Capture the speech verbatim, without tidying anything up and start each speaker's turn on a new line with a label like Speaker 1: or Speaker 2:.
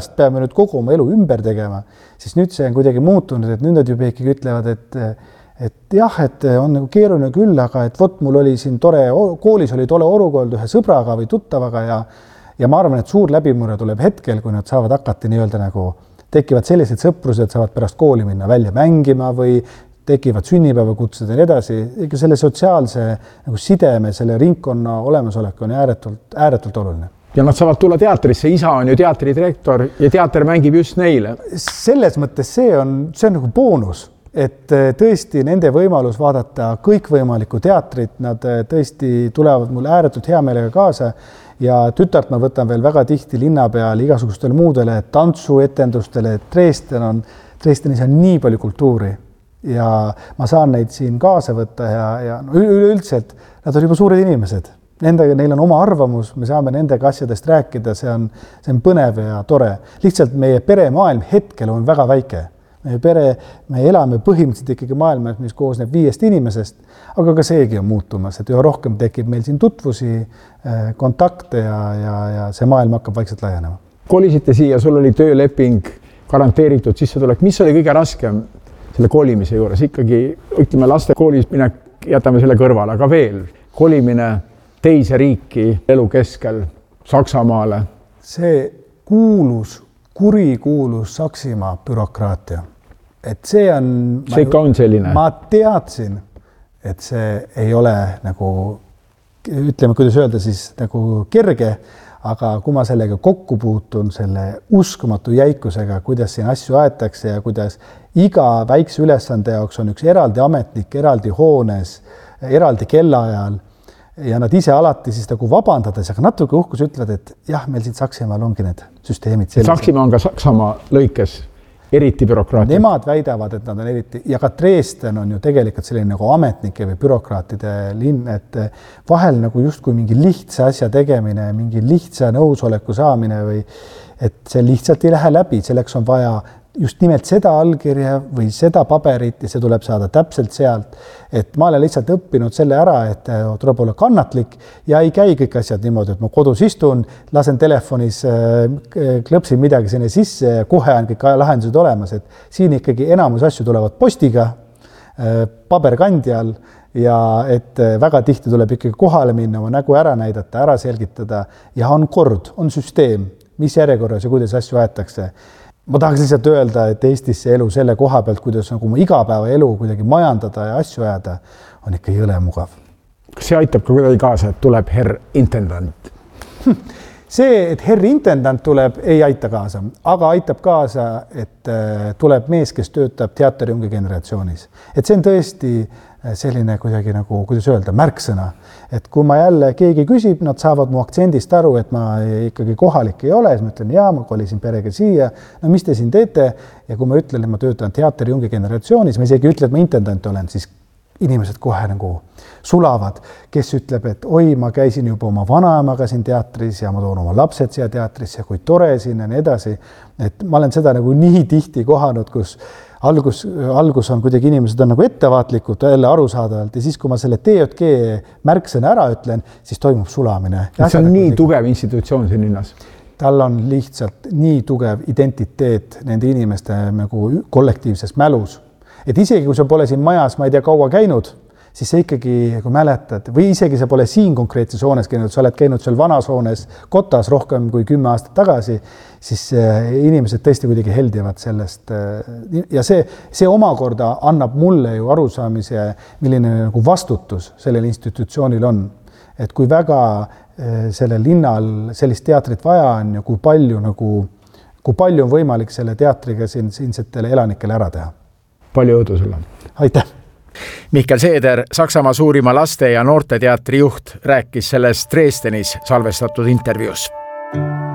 Speaker 1: pärast peame nüüd kogu oma elu ümber tegema, siis nüüd see on kuidagi muutunud, et nüüd nad juba ikkagi ütlevad, et, et jah, et on nagu keeruline küll, aga et vot mul oli siin tore, koolis oli tole olukord ühe sõbraga või tuttavaga ja, ja ma arvan, et suur läbimurre tuleb hetkel, kui nad saavad hakata nii-öelda nagu tekivad sellised sõprused, saavad pärast kooli minna välja mängima või tekivad sünnipäevakutsed ja nii edasi. Ikka selle sotsiaalse nagu sideme, selle ringkonna olemusolek on ääretult, ääretult oluline.
Speaker 2: Ja nad saavad tulla teatrisse, isa on ju teatridirektor ja teater mängib just neile.
Speaker 1: Selles mõttes see on, see on nagu boonus, et tõesti nende võimalus vaadata kõikvõimalikku teatrit, nad tõesti tulevad mulle ääretult hea meelega kaasa ja tütart ma võtan veel väga tihti linna peal igasugustele muudele tantsuetendustele, et Dresden on, Dresdenis on nii palju kultuuri ja ma saan neid siin kaasa võtta ja, ja no, üleüldiselt nad on juba suured inimesed. Nendega, neil on oma arvamus, me saame nendega asjadest rääkida, see on, see on põnev ja tore. Lihtsalt meie peremaailm hetkel on väga väike. Meie pere, me elame põhimõtteliselt ikkagi maailmas, mis koosneb viiest inimesest, aga ka seegi on muutumas, et üha rohkem tekib meil siin tutvusi, kontakte ja, ja, ja see maailm hakkab vaikselt laienema.
Speaker 2: Kolisite siia, sul oli tööleping, garanteeritud sissetulek. Mis oli kõige raskem selle kolimise juures? Ikkagi, ütleme, laste koolis minek, jätame selle kõrvale, aga veel kolimine teise riiki elu keskel Saksamaale.
Speaker 1: See kuulus, kurikuulus Saksimaa bürokraatia. Et see on...
Speaker 2: See ikka on selline.
Speaker 1: Ma teadsin, et see ei ole nagu, ütleme, kuidas öelda siis nagu kerge, aga kui ma sellega kokku puutun, selle uskumatu jäikusega, kuidas siin asju aetakse ja kuidas iga väikse ülesande jaoks on üks eraldi ametnik, eraldi hoones, eraldi kellaajal ja nad ise alati siis nagu vabandades, aga natuke uhkus ütlevad, et jah, meil siin Saksimaal ongi need süsteemid sellised.
Speaker 2: Saksimaa on ka Saksamaa lõikes eriti bürokraatid.
Speaker 1: Nemad väidavad, et nad on eriti, ja ka Dresden on ju tegelikult selline nagu ametnike või bürokraatide linn, et vahel nagu justkui mingi lihtsa asja tegemine, mingi lihtsa nõusoleku saamine või et see lihtsalt ei lähe läbi, selleks on vaja just nimelt seda allkirja või seda paberit ja see tuleb saada täpselt sealt. Et ma olen lihtsalt õppinud selle ära, et tuleb olla kannatlik ja ei käi kõik asjad niimoodi, et ma kodus istun, lasen telefonis, klõpsin midagi sinne sisse ja kohe on kõik lahendused olemas. Et siin ikkagi enamus asju tulevad postiga, paberkandjal ja et väga tihti tuleb ikkagi kohale minna, oma nägu ära näidata, ära selgitada ja on kord, on süsteem, mis järjekorras ja kuidas asju aetakse. Ma tahaks lihtsalt öelda, et Eestis see elu selle koha pealt, kuidas nagu igapäeva elu kuidagi majandada ja asju ajada, on ikka jõle mugav.
Speaker 2: Kas see aitab ka kuidagi kaasa, et tuleb herr intendant?
Speaker 1: See, et herr intendant tuleb, ei aita kaasa, aga aitab kaasa, et tuleb mees, kes töötab teaterjungi generatsioonis. Et see on tõesti selline kuidagi nagu, kuidas öelda, märksõna. Et kui ma jälle keegi küsib, nad saavad mu aktsendist aru, et ma ikkagi kohalik ei ole, siis ma ütlen, jaa, ma kolisin perega siia, no mis te siin teete? Ja kui ma ütlen, et ma töötan teaterjungi generatsioonis, ma isegi ütlen, et ma intendant olen, siis inimesed kohe nagu sulavad, kes ütleb, et oi, ma käisin juba oma vanaemaga siin teatris ja ma toon oma lapsed siia teatrisse, kui tore siin ja nii edasi. Et ma olen seda nagu nii tihti kohanud, kus Algus, algus on kuidagi inimesed on nagu ettevaatlikud jälle arusaadavalt ja siis, kui ma selle T J G märksõna ära ütlen, siis toimub sulamine.
Speaker 2: See on nii tugev institutsioon siin linnas.
Speaker 1: Tal on lihtsalt nii tugev identiteet nende inimeste nagu kollektiivses mälus. Et isegi, kui sa pole siin majas, ma ei tea, kaua käinud, siis sa ikkagi, kui mäletad, või isegi sa pole siin konkreetses hoones käinud, sa oled käinud seal vanas hoones kotas rohkem kui kümme aastat tagasi, siis inimesed tõesti kuidagi heldivad sellest. Ja see, see omakorda annab mulle ju arusaamise, milline nagu vastutus sellel institutsioonil on. Et kui väga sellel linnal sellist teatrit vaja on ja kui palju, nagu, kui palju on võimalik selle teatriga siin, siinsetele elanikele ära teha.
Speaker 2: Palju õudu sulle.
Speaker 1: Aitäh!
Speaker 3: Mihkel Seeder, Saksamaa suurima laste- ja noorteteatri juht, rääkis selles Dresdenis salvestatud intervjuus.